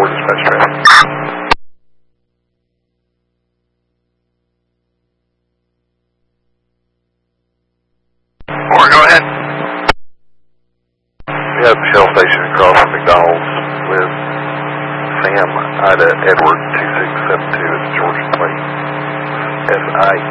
dispatch traffic. Or go ahead. We have Shell Station across from McDonald's with Sam Ida Edward 2672 at Georgia Plate. SIE